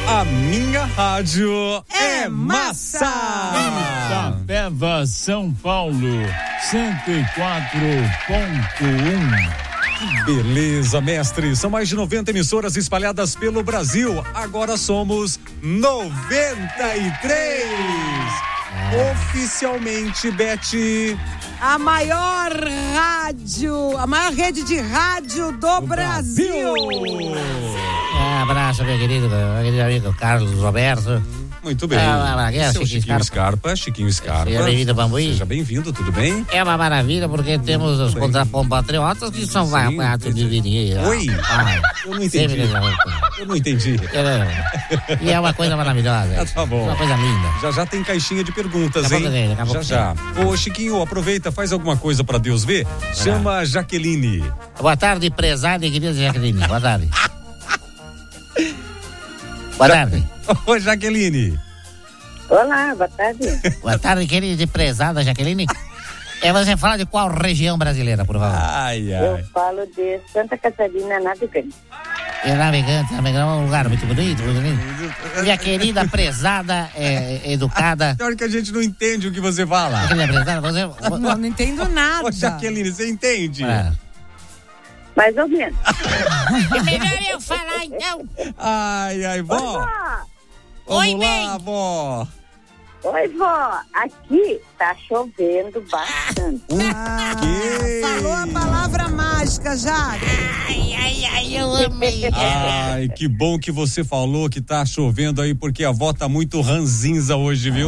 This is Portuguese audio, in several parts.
A minha rádio é massa! Itapeva, São Paulo, 104.1. Beleza, mestre. São mais de 90 emissoras espalhadas pelo Brasil. Agora somos 93. Oficialmente, Beth. A maior rede de rádio do Brasil. Abraço, meu querido amigo Carlos Roberto. Muito bem. Seu Chiquinho Scarpa. Seja bem-vindo, Bambuí. Seja bem-vindo, tudo bem? É uma maravilha, porque temos os compatriotas que são vacados de dinheiro. Oi? Eu não entendi. Eu não entendi. E é uma coisa maravilhosa. Tá bom. Uma coisa linda. Já tem caixinha de perguntas, hein? Já. Ô, Chiquinho, aproveita, faz alguma coisa pra Deus ver. Chama a Jaqueline. Boa tarde, prezada e querida Jaqueline. Boa tarde. Boa tarde. Ô, Jaqueline. Olá, boa tarde. Boa tarde, querida e prezada Jaqueline. Você fala de qual região brasileira, por favor? Eu falo de Santa Catarina, Navegante. Navegante é um lugar muito bonito. Minha querida, prezada, educada. Tem hora que a gente não entende o que você fala. Querida prezada, não entendo nada. Ô, Jaqueline, você entende? Mais ou menos. É melhor eu falar, então. Ai, vó. Oi, Vamos lá, vó. Oi, vó. Aqui tá chovendo bastante. Falou a palavra mágica, já. Ai, eu amei. Ai, que bom que você falou que tá chovendo aí, porque a vó tá muito ranzinza hoje, viu?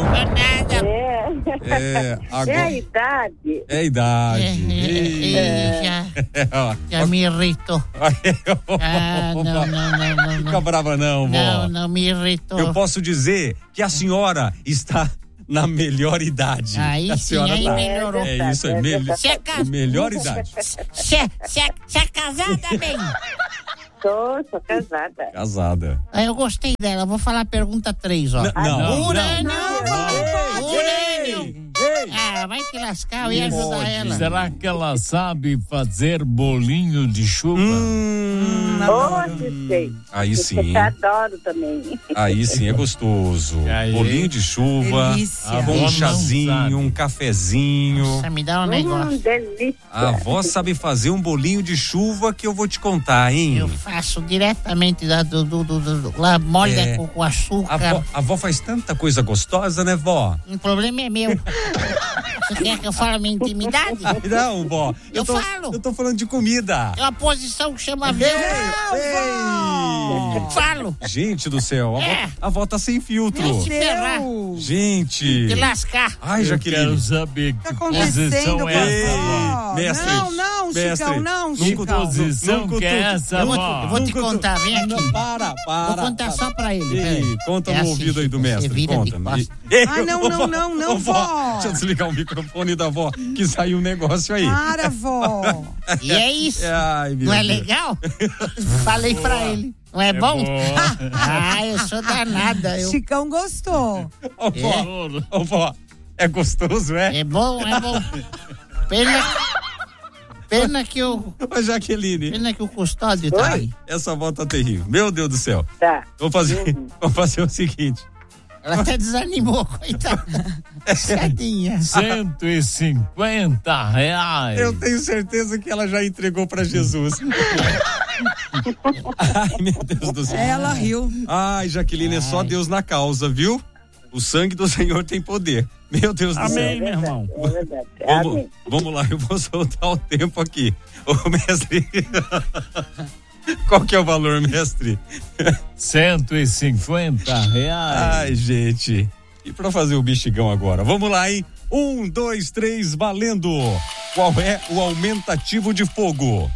Agora... É a idade. É a idade. Já me irritou. Não. Fica brava não, vó. Não me irritou. Eu posso dizer que a senhora está na melhor idade. Aí a senhora sim, aí melhorou. É isso aí, melhor idade. Você é casada, bem? Sou casada. Casada. Eu gostei dela, vou falar a pergunta 3, ó. Não. Urânio! Vai te lascar, eu ia ajudar ela. Será que ela sabe fazer bolinho de chuva? Sei. Aí sim. Eu adoro também. Aí sim, é gostoso. Bolinho de chuva, um chazinho, um cafezinho. Nossa, me dá um negócio. Delícia. A avó sabe fazer um bolinho de chuva que eu vou te contar, hein? Eu faço diretamente lá molha com açúcar. A avó faz tanta coisa gostosa, né, vó? O problema é meu. Você quer que eu fale minha intimidade? Não, vó. Eu falo. Eu tô falando de comida. É uma posição que chama Falo. Gente do céu, a avó tá sem filtro. Gente. Te lascar. Ai, Jaqueline. Eu quero saber que posição é essa, vó. Mestre. Não, Chicão, não, Chicão. Que posição que é essa, vó? Eu vou te contar, vem aqui. Não, para. Vou contar só pra ele. Ei, conta no ouvido aí do mestre, conta. Não, vó. Deixa eu desligar o microfone da vó, que saiu um negócio aí. Para, vó. E é isso. Ai, não é legal? Falei pra ele. Não é bom? Eu sou danada. Chicão gostou. Ô, vó, é gostoso, é? É bom. Pena que o... Ô, Jaqueline. Pena que o custódio tá aí. Essa vó tá terrível. Meu Deus do céu. Tá. Vamos fazer o seguinte. Ela até desanimou, coitada. Tadinha. R$150. Eu tenho certeza que ela já entregou pra Jesus. Ai, meu Deus do céu. Ela riu. Ai, Jaqueline, é só Deus na causa, viu? O sangue do Senhor tem poder. Meu Deus do céu. Amém, meu irmão. É verdade. Vamos lá, eu vou soltar o tempo aqui. Ô, mestre... Qual que é o valor, mestre? R$150. Ai, gente. E pra fazer o bexigão agora? Vamos lá, hein? 1, 2, 3, valendo! Qual é o aumentativo de fogo?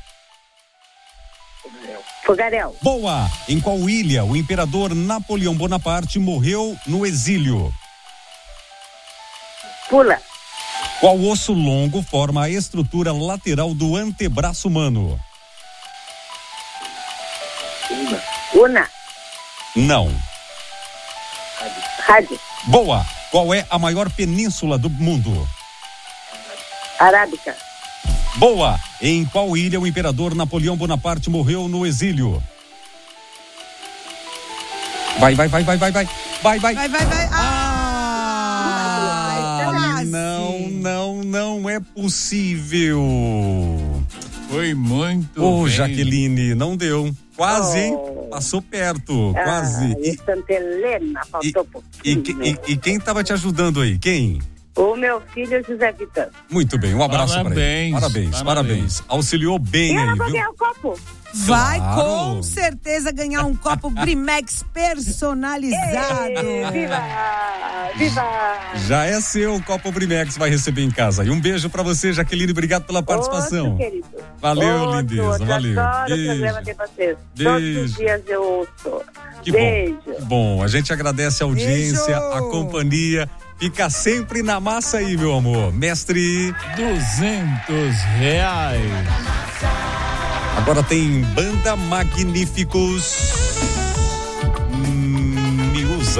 Fogaréu. Boa! Em qual ilha o imperador Napoleão Bonaparte morreu no exílio? Pula. Qual osso longo forma a estrutura lateral do antebraço humano? Una. Não. Rádio. Boa! Qual é a maior península do mundo? Arábica. Boa! Em qual ilha o imperador Napoleão Bonaparte morreu no exílio? Vai. Vai. Não é possível. Foi muito Ô, bem. Jaqueline, não deu. Quase, hein? Passou perto, quase. E Santa Helena, faltou pouquinho. E quem tava te ajudando aí? Quem? O meu filho, José Vitor. Muito bem, um abraço para ele. Parabéns. Parabéns. Auxiliou bem E aí, ela vai viu? ganhar o copo? Vai Claro. com certeza ganhar um copo Brimex personalizado. Viva! Já é seu o copo Brimex, vai receber em casa. E um beijo pra você, Jaqueline, obrigado pela participação. Outro, querido. Valeu, lindeza, Outro. valeu. Adoro Beijo. o programa de vocês. Beijo. Todos os dias eu ouço. Que Beijo. bom. Que bom, a gente agradece a audiência, Beijo. a companhia. Fica sempre na massa aí, meu amor. Mestre. R$200. Agora tem Banda Magníficos.